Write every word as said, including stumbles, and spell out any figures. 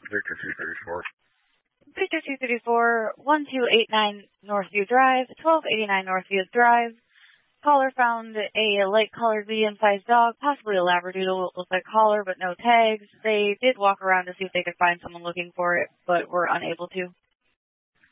Victor two thirty-four. Victor two thirty-four, one two eight nine Northview Drive, twelve eighty-nine Northview Drive. Caller found a light collared medium-sized dog, possibly a Labradoodle, looks like collar but no tags. They did walk around to see if they could find someone looking for it, but were unable to.